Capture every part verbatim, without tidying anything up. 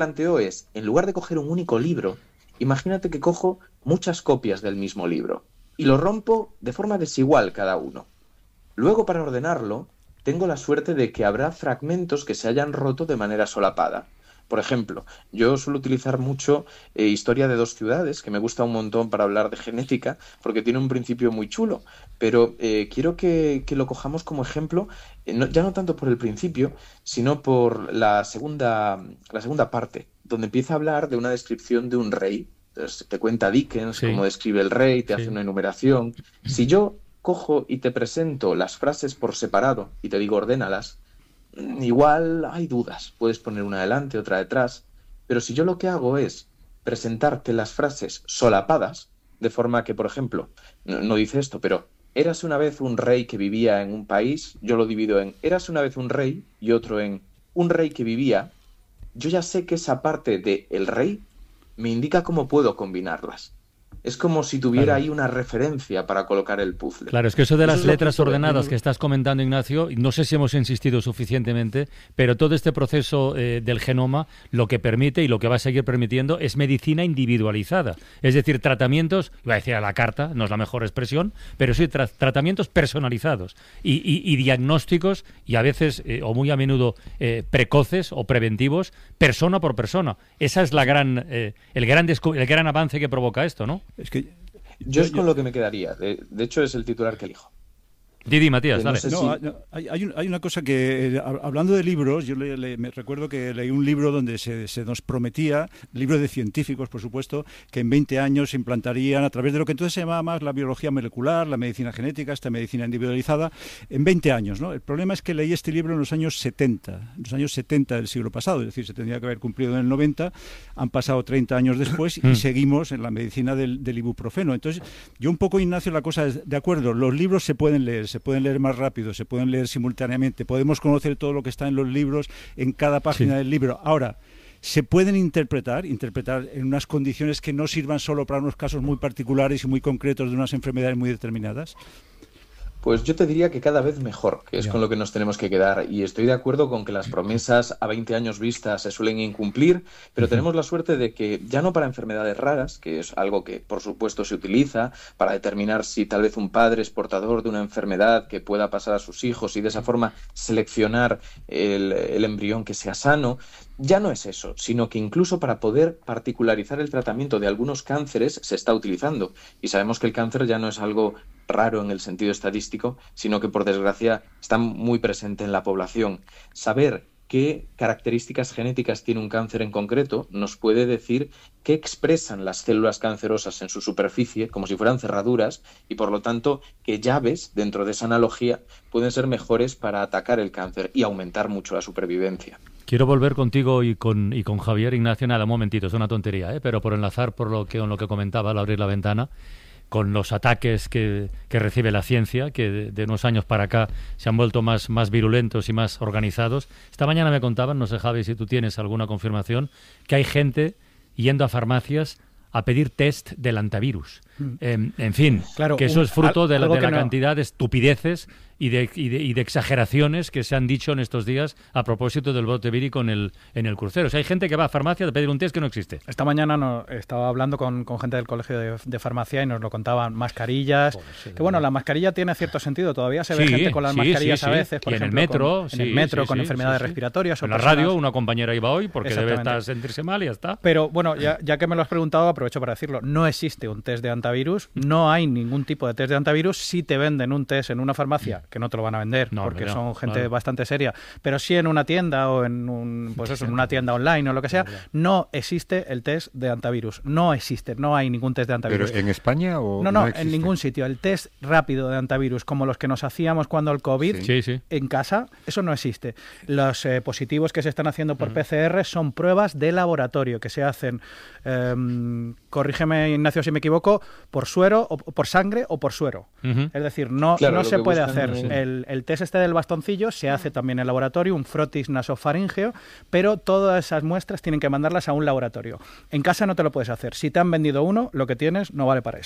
planteo es, en lugar de coger un único libro, imagínate que cojo muchas copias del mismo libro y lo rompo de forma desigual cada uno. Luego, para ordenarlo, tengo la suerte de que habrá fragmentos que se hayan roto de manera solapada. Por ejemplo, yo suelo utilizar mucho eh, Historia de dos ciudades, que me gusta un montón para hablar de genética, porque tiene un principio muy chulo, pero eh, quiero que, que lo cojamos como ejemplo, eh, no, ya no tanto por el principio, sino por la segunda, la segunda parte, donde empieza a hablar de una descripción de un rey. Entonces, te cuenta Dickens sí. cómo describe el rey, te sí. hace una enumeración. Si yo cojo y te presento las frases por separado y te digo ordénalas, igual hay dudas, puedes poner una adelante, otra detrás, pero si yo lo que hago es presentarte las frases solapadas, de forma que, por ejemplo, no, no dice esto, pero érase una vez un rey que vivía en un país, yo lo divido en érase una vez un rey y otro en un rey que vivía, yo ya sé que esa parte de el rey me indica cómo puedo combinarlas. Es como si tuviera claro. ahí una referencia para colocar el puzzle. Claro, es que eso de las eso letras que ordenadas que estás comentando, Ignacio, no sé si hemos insistido suficientemente, pero todo este proceso eh, del genoma lo que permite y lo que va a seguir permitiendo es medicina individualizada. Es decir, tratamientos, iba a decir a la carta, no es la mejor expresión, pero sí tra- tratamientos personalizados y, y, y diagnósticos y a veces, eh, o muy a menudo, eh, precoces o preventivos, persona por persona. Esa es la gran, eh, el, gran descu- el gran avance que provoca esto, ¿no? Es que yo, yo es con yo... lo que me quedaría. De, de hecho, es el titular que elijo. Didi, Matías, dale. No, sé no, si... no, hay, hay, un, hay una cosa que, eh, hablando de libros, yo le, le, me recuerdo que leí un libro donde se, se nos prometía, libro de científicos, por supuesto, que en veinte años se implantarían, a través de lo que entonces se llamaba más la biología molecular, la medicina genética, esta medicina individualizada, en veinte años, ¿no? El problema es que leí este libro en los años setenta, en los años setenta del siglo pasado, es decir, se tendría que haber cumplido en el noventa, han pasado treinta años después y seguimos en la medicina del, del ibuprofeno. Entonces, yo un poco, Ignacio, la cosa es, de acuerdo, los libros se pueden leer, se pueden leer más rápido, se pueden leer simultáneamente, podemos conocer todo lo que está en los libros, en cada página sí. del libro. Ahora, se pueden interpretar, interpretar en unas condiciones que no sirvan solo para unos casos muy particulares y muy concretos de unas enfermedades muy determinadas. Pues yo te diría que cada vez mejor, que es ya. con lo que nos tenemos que quedar. Y estoy de acuerdo con que las promesas a veinte años vista se suelen incumplir, pero uh-huh. tenemos la suerte de que ya no para enfermedades raras, que es algo que por supuesto se utiliza para determinar si tal vez un padre es portador de una enfermedad que pueda pasar a sus hijos y de esa forma seleccionar el, el embrión que sea sano. Ya no es eso, sino que incluso para poder particularizar el tratamiento de algunos cánceres se está utilizando. Y sabemos que el cáncer ya no es algo raro en el sentido estadístico, sino que por desgracia está muy presente en la población. Saber qué características genéticas tiene un cáncer en concreto nos puede decir qué expresan las células cancerosas en su superficie, como si fueran cerraduras, y por lo tanto qué llaves dentro de esa analogía pueden ser mejores para atacar el cáncer y aumentar mucho la supervivencia. Quiero volver contigo y con, y con Javier, Ignacio, nada, un momentito, es una tontería, ¿eh? Pero por enlazar por lo que, con lo que comentaba al abrir la ventana, con los ataques que, que recibe la ciencia, que de, de unos años para acá se han vuelto más, más virulentos y más organizados. Esta mañana me contaban, no sé, Javi, si tú tienes alguna confirmación, que hay gente yendo a farmacias a pedir test del antivirus. Mm. Eh, en fin, claro, que eso un, es fruto de la, de la no. cantidad de estupideces y de, y, de, y de exageraciones que se han dicho en estos días a propósito del brote vírico en el, en el crucero. O sea, hay gente que va a farmacia a pedir un test que no existe. Esta mañana no, estaba hablando con, con gente del colegio de, de farmacia y nos lo contaban, mascarillas. Joder, sí, que bueno, la mascarilla tiene cierto sentido. Todavía se ve sí, gente con las sí, mascarillas sí, sí. a veces, por y ejemplo, en el metro, con, sí, en el metro sí, con sí, enfermedades sí, sí. respiratorias. En o la personas... radio, una compañera iba hoy porque debe estar sentirse mal y ya está. Pero bueno, ya, ya que me lo has preguntado, aprovecho para decirlo. No existe un test de antivirus, no hay ningún tipo de test de antivirus. Si te venden un test en una farmacia, que no te lo van a vender, no, porque no, son gente no. bastante seria, pero sí en una tienda o en un, pues eso, en una tienda online o lo que sea, no existe el test de antivirus. No existe, no hay ningún test de antivirus. ¿Pero en España o no? No, no en ningún sitio. El test rápido de antivirus, como los que nos hacíamos cuando el COVID, sí, sí. en casa, eso no existe. Los eh, positivos que se están haciendo por uh-huh. P C R son pruebas de laboratorio que se hacen, eh, corrígeme, Ignacio, si me equivoco, por suero, o por sangre o por suero. Uh-huh. Es decir, no, claro, no se puede hacer. Es... El, el test este del bastoncillo se hace también en laboratorio, un frotis nasofaríngeo, pero todas esas muestras tienen que mandarlas a un laboratorio. En casa no te lo puedes hacer. Si te han vendido uno, lo que tienes no vale para eso.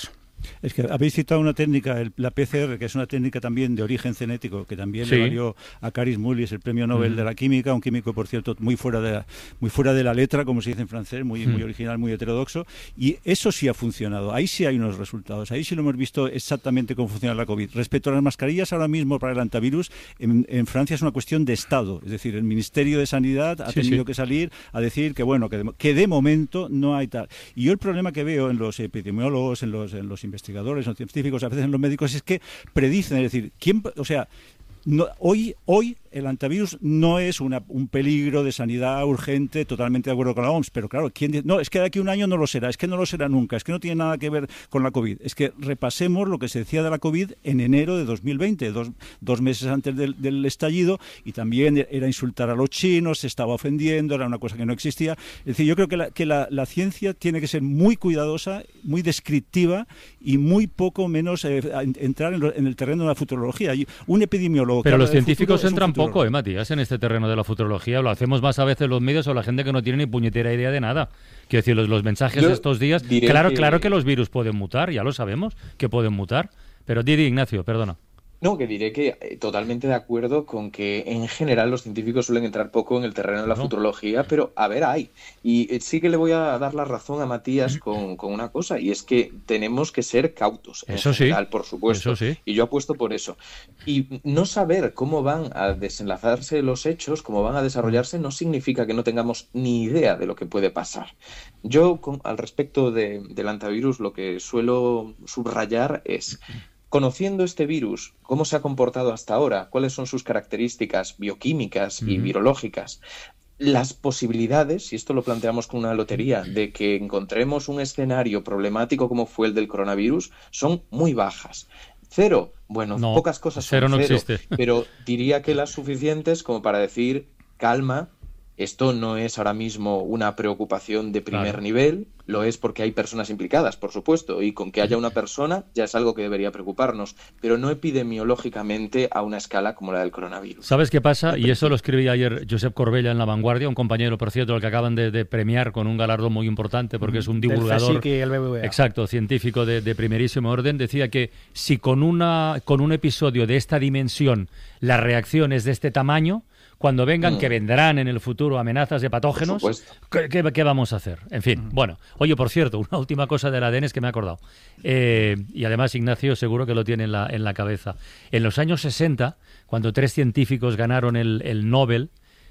Es que habéis citado una técnica, el, la P C R, que es una técnica también de origen genético, que también sí. le valió a Caris Mullis el premio Nobel mm. de la química, un químico, por cierto, muy fuera de la, muy fuera de la letra, como se dice en francés, muy, mm. muy original, muy heterodoxo, y eso sí ha funcionado. Ahí sí hay unos resultados, ahí sí lo hemos visto exactamente cómo funciona la COVID. Respecto a las mascarillas, ahora mismo para el antivirus, en, en Francia es una cuestión de Estado, es decir, el Ministerio de Sanidad ha sí, tenido sí. que salir a decir que, bueno, que de, que de momento no hay tal. Y yo el problema que veo en los epidemiólogos, en los, en los investigadores, en los científicos, a veces en los médicos, es que predicen, es decir, quién, o sea, no, hoy, hoy el antivirus no es una, un peligro de sanidad urgente, totalmente de acuerdo con la O M S, pero claro, ¿quién dice? No, es que de aquí a un año no lo será, es que no lo será nunca, es que no tiene nada que ver con la COVID. Es que repasemos lo que se decía de la COVID en enero de dos mil veinte, dos, dos meses antes del, del estallido, y también era insultar a los chinos, se estaba ofendiendo, era una cosa que no existía. Es decir, yo creo que la, que la, la ciencia tiene que ser muy cuidadosa, muy descriptiva y muy poco menos eh, entrar en, lo, en el terreno de la futurología. Hay un epidemiólogo... Pero los científicos entran poco, ¿eh, Matías, en este terreno de la futurología? Lo hacemos más a veces los medios o la gente que no tiene ni puñetera idea de nada. Quiero decir, los, los mensajes Yo de estos días... Claro que... claro que los virus pueden mutar, ya lo sabemos, que pueden mutar. Pero Didi, Ignacio, perdona. No, que diré que eh, totalmente de acuerdo con que en general los científicos suelen entrar poco en el terreno de la no. futurología, pero a ver, hay. Y eh, sí que le voy a dar la razón a Matías con, con una cosa, y es que tenemos que ser cautos. En eso general, sí. por supuesto. Eso sí. Y yo apuesto por eso. Y no saber cómo van a desenlazarse los hechos, cómo van a desarrollarse, no significa que no tengamos ni idea de lo que puede pasar. Yo, con, al respecto de, del antivirus, lo que suelo subrayar es... Conociendo este virus, cómo se ha comportado hasta ahora, cuáles son sus características bioquímicas y uh-huh. virológicas, las posibilidades, si esto lo planteamos con una lotería, de que encontremos un escenario problemático como fue el del coronavirus, son muy bajas. Cero, bueno, no, pocas cosas son cero, no cero, existe. Pero diría que las suficientes como para decir, calma, esto no es ahora mismo una preocupación de primer claro. nivel, lo es porque hay personas implicadas, por supuesto, y con que haya una persona ya es algo que debería preocuparnos, pero no epidemiológicamente a una escala como la del coronavirus. ¿Sabes qué pasa? Y eso lo escribía ayer Josep Corbella en La Vanguardia, un compañero, por cierto, al que acaban de, de premiar con un galardón muy importante porque es un divulgador y el B B V A. Exacto, científico de, de primerísimo orden, decía que si con, una, con un episodio de esta dimensión la reacción es de este tamaño, cuando vengan, mm. que vendrán en el futuro amenazas de patógenos, ¿qué, qué, ¿qué vamos a hacer? En fin, mm. bueno. Oye, por cierto, una última cosa del A D N es que me he acordado. Eh, y además Ignacio seguro que lo tiene en la, en la cabeza. En los años sesenta, cuando tres científicos ganaron el, el Nobel,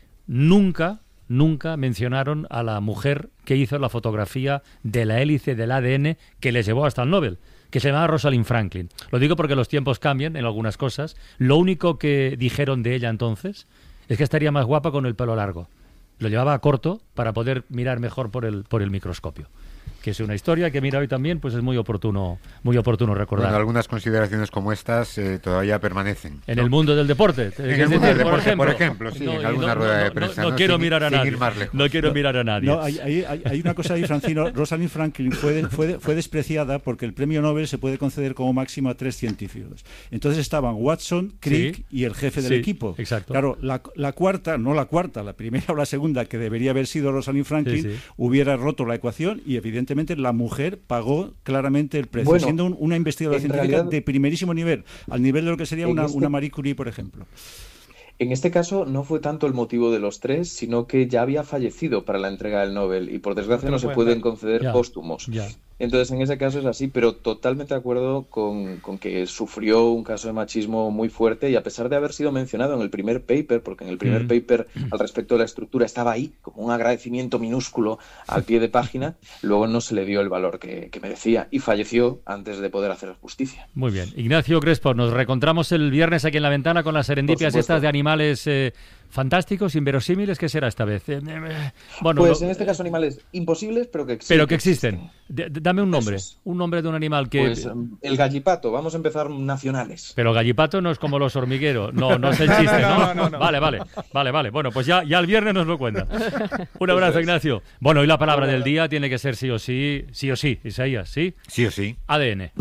nunca, nunca mencionaron a la mujer que hizo la fotografía de la hélice del A D N que les llevó hasta el Nobel, que se llamaba Rosalind Franklin. Lo digo porque los tiempos cambian en algunas cosas. Lo único que dijeron de ella entonces es que estaría más guapa con el pelo largo. Lo llevaba a corto para poder mirar mejor por el, por el microscopio. Que es una historia que mira hoy también, pues es muy oportuno, muy oportuno recordar. Bueno, algunas consideraciones como estas eh, todavía permanecen. En ¿no? el mundo del deporte. En el mundo del deporte, por ejemplo, por ejemplo sí, no, en alguna no, rueda no, de prensa. No, no, no quiero sin, mirar a nadie. No quiero mirar a nadie. No, hay, hay, hay una cosa ahí, Francino. Rosalind Franklin fue, fue, fue despreciada porque el premio Nobel se puede conceder como máximo a tres científicos. Entonces estaban Watson, Crick sí, y el jefe del sí, equipo. Exacto. Claro, la, la cuarta, no la cuarta, la primera o la segunda, que debería haber sido Rosalind Franklin, sí, sí. hubiera roto la ecuación y evidentemente la mujer pagó claramente el precio, bueno, siendo un, una investigadora científica realidad, de primerísimo nivel, al nivel de lo que sería una, este, una Marie Curie, por ejemplo. En este caso no fue tanto el motivo de los tres, sino que ya había fallecido para la entrega del Nobel y por desgracia no se pueden conceder ya, póstumos. Ya. Entonces, en ese caso es así, pero totalmente de acuerdo con, con que sufrió un caso de machismo muy fuerte y a pesar de haber sido mencionado en el primer paper, porque en el primer mm. paper al respecto de la estructura estaba ahí, como un agradecimiento minúsculo al pie de página, luego no se le dio el valor que, que merecía y falleció antes de poder hacer justicia. Muy bien. Ignacio Crespo, nos reencontramos el viernes aquí en La Ventana con las serendipias estas de animales eh, fantásticos, inverosímiles. ¿Qué será esta vez? Eh, eh, bueno, pues lo, en este caso animales imposibles, pero que existen. Pero que existen. De, de, dame un nombre, un nombre de un animal que... Pues el gallipato, vamos a empezar nacionales. Pero gallipato no es como los hormigueros, no, no es el chiste, ¿no? no, no, no, no. Vale, vale, vale, vale. Bueno, pues ya, ya el viernes nos lo cuentan. Un abrazo, Ignacio. Bueno, y la palabra del día tiene que ser sí o sí, sí o sí, Isaías, ¿sí? Sí o sí. A D N.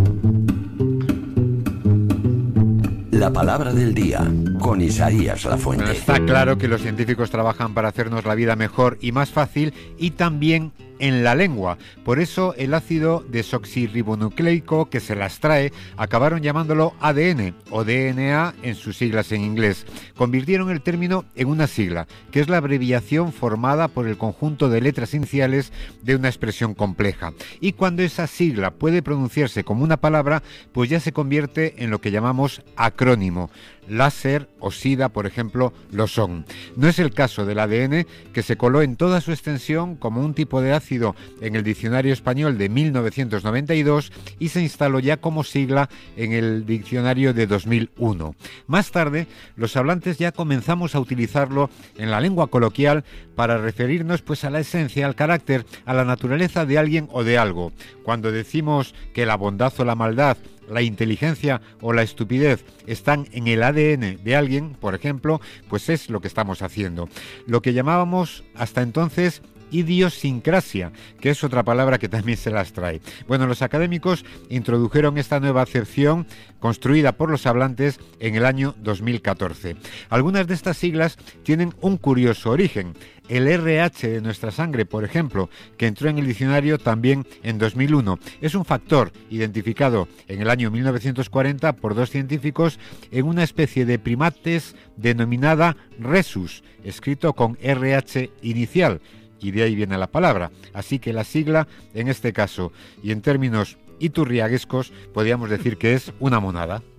La palabra del día, con Isaías Lafuente. Bueno, está claro que los científicos trabajan para hacernos la vida mejor y más fácil y también en la lengua. Por eso el ácido desoxirribonucleico que se las trae acabaron llamándolo A D N o D N A en sus siglas en inglés. Convirtieron el término en una sigla, que es la abreviación formada por el conjunto de letras iniciales de una expresión compleja. Y cuando esa sigla puede pronunciarse como una palabra, pues ya se convierte en lo que llamamos acrónimo. Láser o SIDA, por ejemplo, lo son. No es el caso del A D N, que se coló en toda su extensión como un tipo de ácido en el Diccionario Español de mil novecientos noventa y dos y se instaló ya como sigla en el Diccionario de dos mil uno. Más tarde, los hablantes ya comenzamos a utilizarlo en la lengua coloquial para referirnos pues a la esencia, al carácter, a la naturaleza de alguien o de algo. Cuando decimos que la bondad o la maldad, la inteligencia o la estupidez están en el A D N de alguien, por ejemplo, pues es lo que estamos haciendo. Lo que llamábamos hasta entonces idiosincrasia, que es otra palabra que también se las trae. Bueno, los académicos introdujeron esta nueva acepción construida por los hablantes en el año dos mil catorce. Algunas de estas siglas tienen un curioso origen. El R H de nuestra sangre, por ejemplo, que entró en el diccionario también en dos mil uno, es un factor identificado en el año mil novecientos cuarenta por dos científicos en una especie de primates denominada rhesus, escrito con R H inicial, y de ahí viene la palabra. Así que la sigla, en este caso, y en términos iturriaguescos, podríamos decir que es una monada.